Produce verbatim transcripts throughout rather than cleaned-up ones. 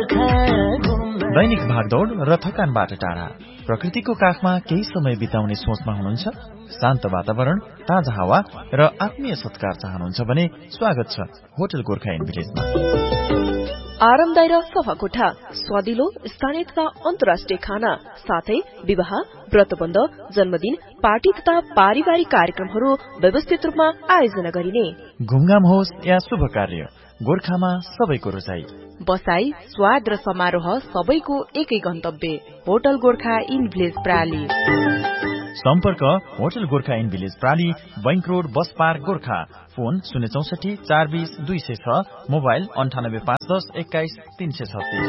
दैनिक भागदौड र थकानबाट टाढा प्रकृतिको काखमा केही समय बिताउने सोचमा हुनुहुन्छ? शान्त वातावरण, ताजा हावा र आत्मीय सत्कार चाहनुहुन्छ भने स्वागत छ होटल गोर्खा इन भिलेजमा। आरामदायी र सफा कोठा, स्वादिलो स्थानीय तथा अन्तर्राष्ट्रिय खाना, साथै विवाह, व्रतबन्ध, जन्मदिन, पार्टी तथा पारिवारिक कार्यक्रमहरू व्यवस्थित रूपमा आयोजना गरिने। घुमघाम होस् या शुभ कार्य, गोर्खामा सबैको रुचाई। बसाई, स्वाद र समारोह सबैको एकै गन्तव्य, होटल गोर्खा इन भिलेज प्राली। सम्पर्क hotel Gorkha in village प्राली, bank road, bus park, Gorkha. Phone शून्य चौसठी चार बीस दुई सय छ, मोबाइल अन्ठानब्बे पाँच दस एक्काइस तीन सय छत्तीस।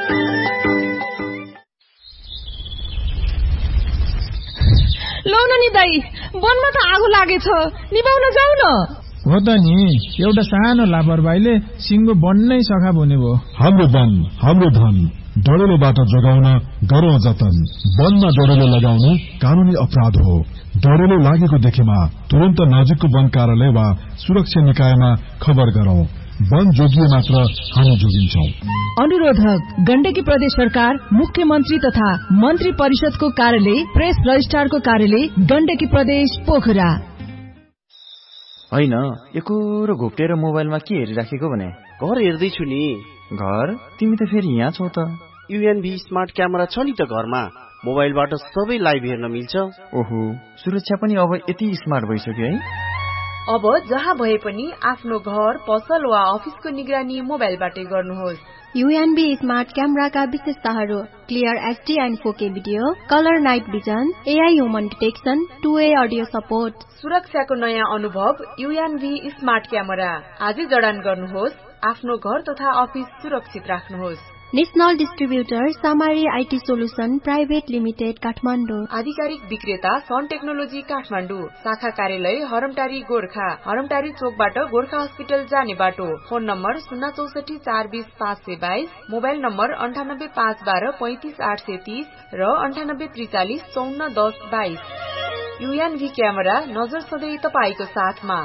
लौ न नि दाई, वनमा त आगो लागेछ, निभाउन जाऊ न। हो त नि, एउटा सानो लापरवाहीले सिंगो बन्नै सखा हुने भयो। हाम्रो वन हाम्रो धन, डढेलोबाट जोगाउन गरौँ जतन। वनमा डढेलो लगाउनु कानूनी अपराध हो। डढेलो लागेको देखेमा तुरन्त नजिकको वन कार्यालय वा सुरक्षा निकायमा खबर गरौं। वन जोगिए मात्र हामी जोगिन्छौं। अनुरोधक गण्डकी प्रदेश सरकार, मुख्यमन्त्री तथा मन्त्री परिषदको कार्यालय, प्रेस रजिस्ट्रारको कार्यालय, गण्डकी प्रदेश, पोखरा। होइन, एकोरो घोप्टेर मोबाइलमा के हेरिराखेको भने? घर हेर्दैछु नि। घर? तिमी त फेरि यहाँ छौ त। युएनबी स्मार्ट क्यामेरा छ नि त घरमा, मोबाइलबाट सबै लाइभ हेर्न मिल्छ। ओहो, सुरक्षा पनि अब यति स्मार्ट भइसक्यो है। अब जहाँ भए पनि आफ्नो घर, पसल वा अफिसको निगरानी मोबाइलबाटै गर्नुहोस्। युएनबी स्मार्ट क्यामेराका विशेषताहरू: क्लियर एचडी एन्ड फोर के video, colour night vision, AI human detection, two way audio support. सुरक्षाको नयाँ अनुभव युएनबी स्मार्ट क्यामेरा। आजै जडान गर्नुहोस्, आफ्नो घर तथा अफिस सुरक्षित राख्नुहोस्। National distributor सामारी IT solution private limited, Kathmandu. आधिकारिक विक्रेता सन टेक्नोलोजी, काठमाडौँ। शाखा कार्यालय हरमटारी, गोर्खा। हरमटारी चोकबाट गोर्खा हस्पिटल जाने बाटो। फोन नम्बर शून्य चौसठी चार बीस पाँच सय बाइस, मोबाइल नम्बर अन्ठानब्बे पाँच बाह्र पैंतिस आठ सय तीस र अन्ठानब्बे त्रिचालिस चौन्न दस बाइस। युएनभी क्यामेरा, नजर सधैँ तपाईँको साथमा।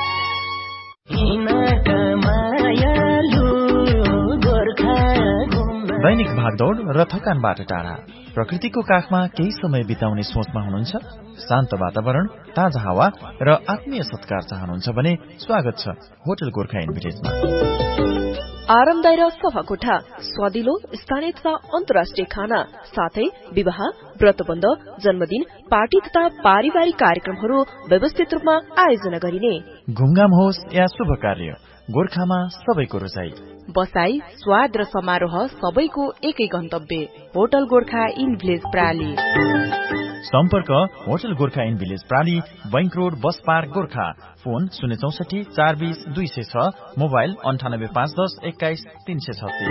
दैनिक भागदौड र थकानबाट टाढा प्रकृतिको काखमा केही समय बिताउने सोचमा हुनुहुन्छ? शान्त वातावरण, ताजा हावा र आत्मीय सत्कार चाहनुहुन्छ भने स्वागत छ होटल गोर्खा इन भिलेजमा। आरामदायी र सफा कोठा, स्वादिलो स्थानीय तथा अन्तर्राष्ट्रिय खाना, साथै विवाह, व्रतबन्ध, जन्मदिन, पार्टी तथा पारिवारिक कार्यक्रमहरू व्यवस्थित रूपमा आयोजना गरिने। घुमघाम होस् या शुभ कार्य, गोर्खामा सबैको रुचाई। बसाई, स्वाद र समारोह सबैको एकै गन्तव्य, होटल गोर्खा इन भिलेज प्राली। सम्पर्क hotel Gorkha in village प्राली, bank road, bus park, Gorkha. Phone शून्य चौसठी चार बीस दुई सय छ, मोबाइल अन्ठानब्बे पाँच दस एक्काइस तीन सय छत्तीस।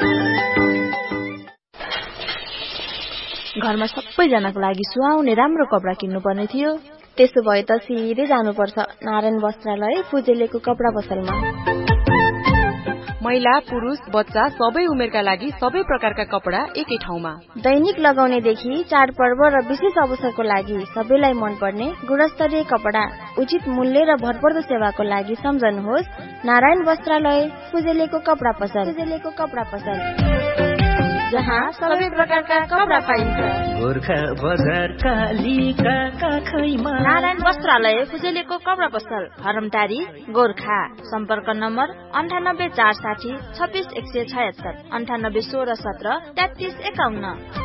घरमा सबैजनाको लागि सुहाउने राम्रो कपडा किन्नु पर्ने थियो। त्यसो भए त सिधै जानुपर्छ नारायण वस्त्रालय, फुजेलेको कपडा पसलमा। महिला, पुरुष, बच्चा सबै उमेरका लागि सबै प्रकारका कपडा एकै ठाउँमा। दैनिक लगाउनेदेखि चाडपर्व र विशेष अवसरको लागि सबैलाई मनपर्ने गुणस्तरीय कपडा, उचित मूल्य र भरपर्दो सेवाको लागि सम्झनुहोस् नारायण वस्त्रालय, फुजेलेको कपडा पसल। फुजेलेको कपडा पसल, जहाँ सबै प्रकारका कपडा पाइन्छ। गोर्खा बजार कालीका काखैमा नारायण वस्त्रालय, फुजेलेको कपडा पसल, हरमटारी, गोर्खा। सम्पर्क नम्बर अन्ठानब्बे चार साठी छब्बिस एक सय छयत्तर, अन्ठानब्बे सोह्र सत्र तेत्तिस एकाउन्न।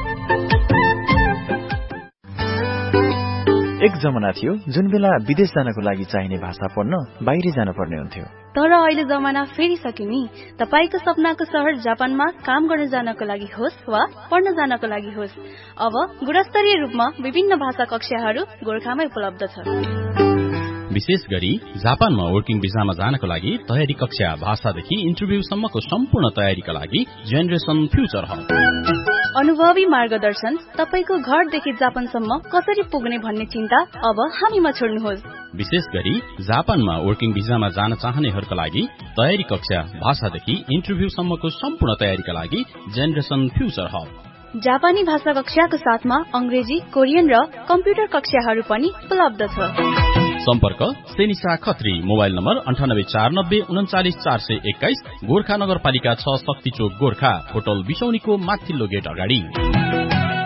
एक जमाना थियो जुन बेला विदेश जानको लागि चाहिने भाषा पढ्न बाहिर जान पर्ने हुन्थ्यो। तर अहिले जमाना फेरिसक्यो नि। तपाईको सपनाको शहर जापानमा काम गर्न जानको लागि होस् वा पढ्न जानको लागि होस्, अब गुणस्तरीय रूपमा विभिन्न भाषा कक्षाहरू गोर्खामै उपलब्ध छ। विशेष गरी जापानमा वर्किङ भिसामा जानको लागि तयारी कक्षा, भाषादेखि इन्टरभ्यूसम्मको सम्पूर्ण तयारीका लागि जेनेरेसन फ्युचर हब। अनुभवी मार्गदर्शन, तपाईको घरदेखि जापानसम्म कसरी पुग्ने भन्ने चिन्ता अब हामीमा छोड्नुहोस्। विशेष गरी जापानमा वर्किङ भिसामा जान चाहनेहरूका लागि तयारी कक्षा, भाषादेखि इन्टरभ्यूसम्मको सम्पूर्ण तयारीका लागि जेनेरेसन फ्युचर हब। जापानी भाषा कक्षाको साथमा अंग्रेजी, कोरियन र कम्प्युटर कक्षाहरू पनि उपलब्ध छ। सम्पर्क सेनिसा खत्री, मोबाइल नम्बर अन्ठानब्बे चार नब्बे उन्चालिस चार सय एक्काइस, गोर्खा नगरपालिका छ, शक्ति चोक, गोर्खा। होटल बिसौनीको माथिल्लो गेट अगाडि।